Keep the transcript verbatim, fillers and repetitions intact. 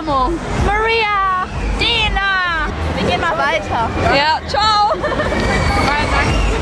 Stimmung. Maria, Dina, wir gehen mal weiter. Ja, ciao. Danke.